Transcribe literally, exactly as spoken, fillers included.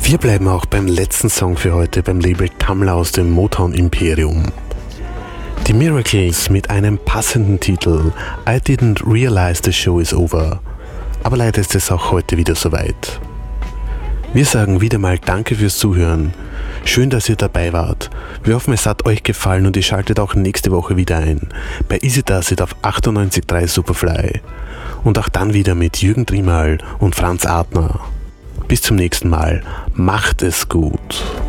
Wir bleiben auch beim letzten Song für heute beim Label Tamla aus dem Motown Imperium. Die Miracles mit einem passenden Titel I Didn't Realize the Show is Over. Aber leider ist es auch heute wieder soweit. Wir sagen wieder mal Danke fürs Zuhören. Schön, dass ihr dabei wart. Wir hoffen, es hat euch gefallen und ihr schaltet auch nächste Woche wieder ein bei Easy Does It auf achtundneunzig Komma drei Superfly. Und auch dann wieder mit Jürgen Trimal und Franz Adner. Bis zum nächsten Mal. Macht es gut.